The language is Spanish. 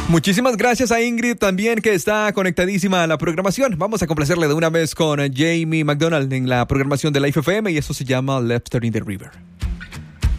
Muchísimas gracias a Ingrid también, que está conectadísima a la programación. Vamos a complacerle de una vez con Jamie McDonald en la programación de la IFFM, y eso se llama Lobster in the River.